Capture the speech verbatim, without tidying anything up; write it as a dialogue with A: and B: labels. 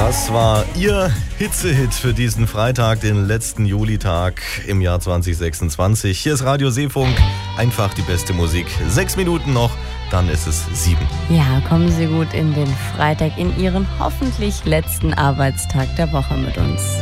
A: Das war Ihr Hitzehit für diesen Freitag, den letzten Julitag im Jahr zwanzig sechsundzwanzig. Hier ist Radio Seefunk, einfach die beste Musik. Sechs Minuten noch, dann ist es sieben.
B: Ja, kommen Sie gut in den Freitag, in Ihren hoffentlich letzten Arbeitstag der Woche mit uns.